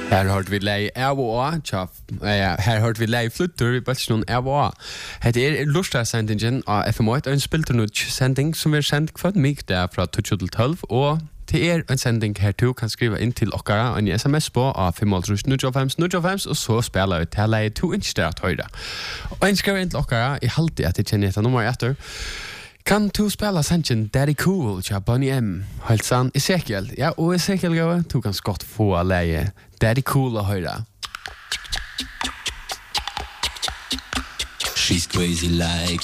Her hørte vi lei Evoa, her hørte vi lei Flyttur i bøtsen Evoa. Hette Lortstad-sendingen av FM8, og en spilternut-sending som vi sendt kvart mig der fra 12 og til en sending her du kan skrive inn til okkara en SMS på av 5.095, og så spiller vi til lei 2 inch der at høyre. Og en skriver inn til okkara, jeg halte at jeg kjenner etter nummer etter. Kan du spela sendingen Daddy Cool til Bonnie M? Hilsan Ezekiel. Ja, og Ezekiel gav, du kan godt få leie Daddy Cool å høre. She's crazy like